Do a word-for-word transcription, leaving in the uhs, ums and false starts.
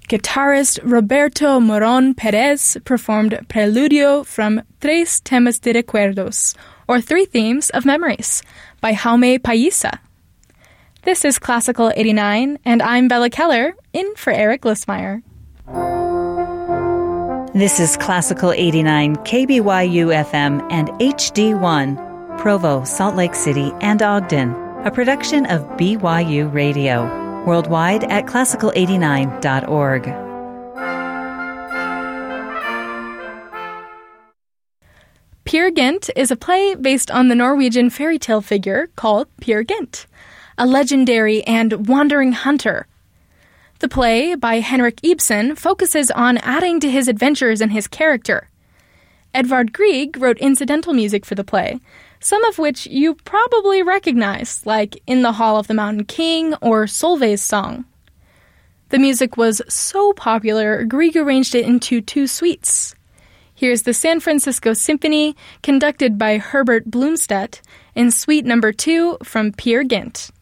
guitarist Roberto Moron Perez performed Preludio from Tres Temas de Recuerdos, or Three Themes of Memories, by Jaume Pallisa. This is Classical eighty-nine, and I'm Bella Keller, in for Eric Lissmeyer. This is Classical eighty-nine, K B Y U F M and H D one, Provo, Salt Lake City, and Ogden, a production of B Y U Radio. Worldwide at classical eighty-nine dot org. Peer Gynt is a play based on the Norwegian fairy tale figure called Peer Gynt, a legendary and wandering hunter. The play, by Henrik Ibsen, focuses on adding to his adventures and his character. Edvard Grieg wrote incidental music for the play, some of which you probably recognize, like In the Hall of the Mountain King or Solveig's Song. The music was so popular, Grieg arranged it into two suites. Here's the San Francisco Symphony, conducted by Herbert Blomstedt, in Suite Number two from Peer Gynt.